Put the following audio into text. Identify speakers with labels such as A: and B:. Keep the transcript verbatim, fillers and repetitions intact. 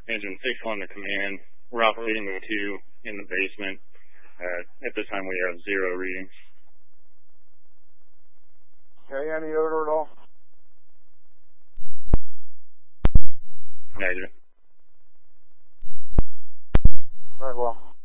A: Engine six one to command. We're operating with two in the basement. Uh, at this time, we have zero readings.
B: Okay, any odor at all?
A: Negative.
B: Very well.